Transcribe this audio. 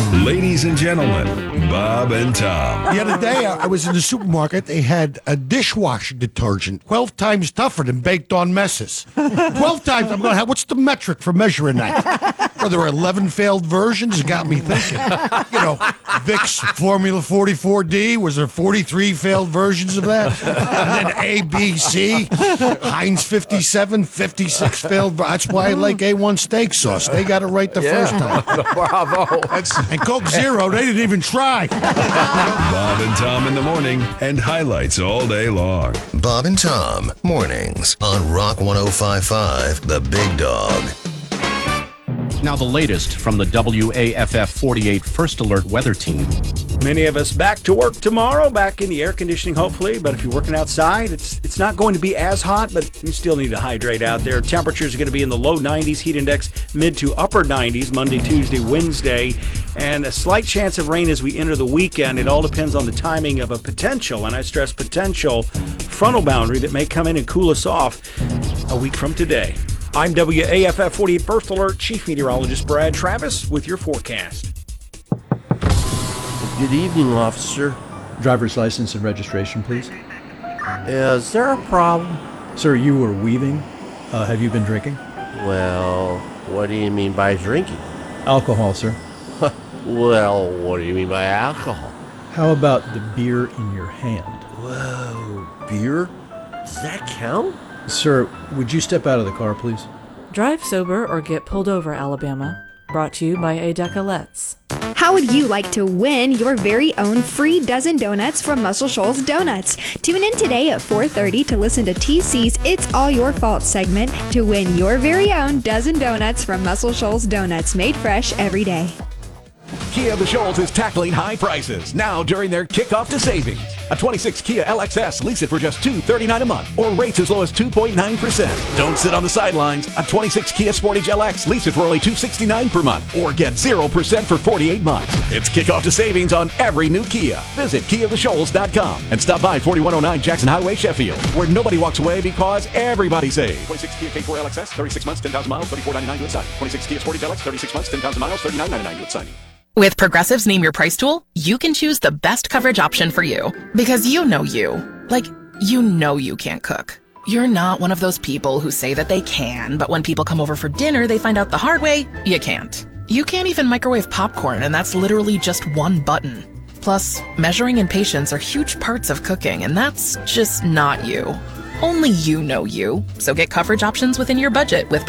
Ladies and gentlemen, Bob and Tom. The other day, I was in the supermarket. They had a dishwasher detergent 12 times tougher than baked on messes. 12 times. I'm going, what's the metric for measuring that? Are there 11 failed versions? It got me thinking. Vicks Formula 44D, was there 43 failed versions of that? And then ABC, Heinz 57, 56 failed. That's why I like A1 steak sauce. They got it right the first time. Bravo. And Coke Zero, they didn't even try. Bob and Tom in the morning and highlights all day long. Bob and Tom, mornings on Rock 105.5, The Big Dog. Now the latest from the WAFF 48 First Alert Weather Team. Many of us back to work tomorrow, back in the air conditioning hopefully, but if you're working outside, it's not going to be as hot, but you still need to hydrate out there. Temperatures are going to be in the low 90s, heat index mid to upper 90s, Monday, Tuesday, Wednesday, and a slight chance of rain as we enter the weekend. It all depends on the timing of a potential, and I stress potential, frontal boundary that may come in and cool us off a week from today. I'm WAFF 48 First Alert Chief Meteorologist Brad Travis with your forecast. Good evening, officer. Driver's license and registration, please. Is there a problem? Sir, you were weaving. Have you been drinking? Well, what do you mean by drinking? Alcohol, sir. Well, what do you mean by alcohol? How about the beer in your hand? Whoa, beer? Does that count? Sir, would you step out of the car, please? Drive sober or get pulled over, Alabama. Brought to you by Adecalettes. How would you like to win your very own free dozen donuts from Muscle Shoals Donuts? Tune in today at 4:30 to listen to TC's It's All Your Fault segment to win your very own dozen donuts from Muscle Shoals Donuts, made fresh every day. Kia of the Shoals is tackling high prices now during their kickoff to savings. A 26 Kia LXS, lease it for just $239 a month or rates as low as 2.9%. Don't sit on the sidelines. A 26 Kia Sportage LX, lease it for only $269 per month or get 0% for 48 months. It's kickoff to savings on every new Kia. Visit KiaoftheShoals.com and stop by 4109 Jackson Highway, Sheffield, where nobody walks away because everybody saves. 26 Kia K4 LXS, 36 months, 10,000 miles, $34.99 to its signing. 26 Kia Sportage LX, 36 months, 10,000 miles, $39.99 to its signing. With Progressive's Name Your Price tool, you can choose the best coverage option for you. Because you know you. Like, you know you can't cook. You're not one of those people who say that they can, but when people come over for dinner, they find out the hard way, you can't. You can't even microwave popcorn, and that's literally just one button. Plus, measuring and patience are huge parts of cooking, and that's just not you. Only you know you. So get coverage options within your budget with